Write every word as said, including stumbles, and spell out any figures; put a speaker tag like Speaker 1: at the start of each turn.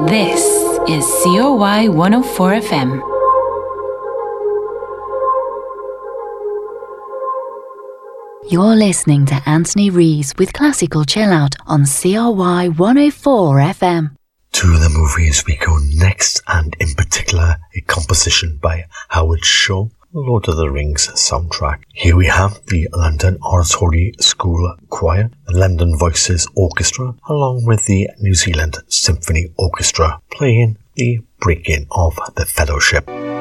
Speaker 1: This is C O Y one oh four F M.
Speaker 2: You're listening to Anthony Rees with Classical Chill Out on C R Y one oh four F M.
Speaker 3: To the movies we go next, and in particular a composition by Howard Shaw, Lord of the Rings soundtrack. Here we have the London Oratory School Choir, the London Voices Orchestra, along with the New Zealand Symphony Orchestra, playing the Breaking of the Fellowship.